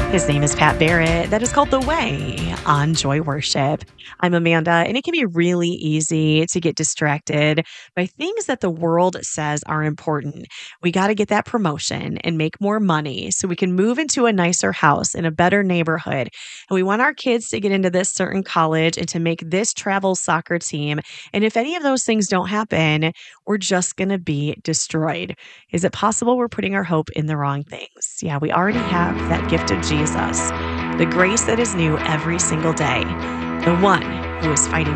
His name is Pat Barrett. That is called The Way on Joy Worship. I'm Amanda, and it can be really easy to get distracted by things that the world says are important. We got to get that promotion and make more money so we can move into a nicer house in a better neighborhood. And we want our kids to get into this certain college and to make this travel soccer team. And if any of those things don't happen, we're just going to be destroyed. Is it possible we're putting our hope in the wrong things? Yeah, we already have that gift of Jesus, the grace that is new every single day, the one who is fighting